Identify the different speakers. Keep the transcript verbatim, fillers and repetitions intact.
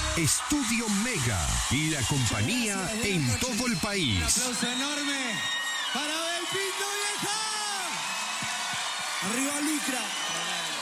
Speaker 1: Estudio Mega y la compañía en todo el país.
Speaker 2: Un aplauso enorme para Abel Pinto, vieja. Arriba Licra.